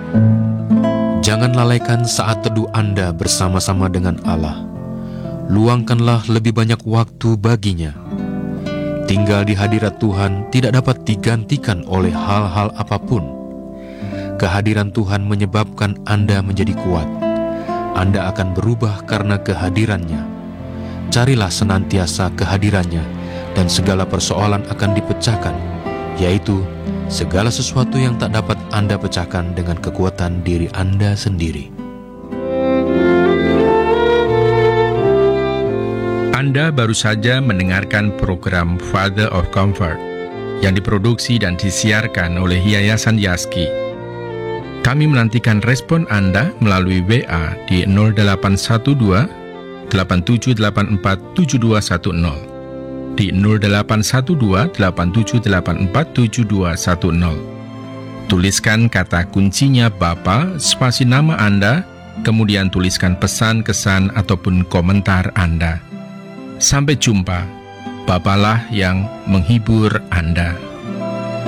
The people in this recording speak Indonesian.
Jangan lalaikan saat teduh Anda bersama-sama dengan Allah. Luangkanlah lebih banyak waktu baginya. Tinggal di hadirat Tuhan tidak dapat digantikan oleh hal-hal apapun. Kehadiran Tuhan menyebabkan Anda menjadi kuat. Anda akan berubah karena kehadirannya. Carilah senantiasa kehadirannya, dan segala persoalan akan dipecahkan, yaitu segala sesuatu yang tak dapat Anda pecahkan dengan kekuatan diri Anda sendiri. Anda baru saja mendengarkan program Father of Comfort yang diproduksi dan disiarkan oleh Yayasan Yaski. Kami menantikan respon Anda melalui WA di 0812 8784 7210, di 0812 8784 7210. Tuliskan kata kuncinya Bapa, spasi nama Anda, kemudian tuliskan pesan, kesan, ataupun komentar Anda. Sampai jumpa, Bapalah yang menghibur Anda.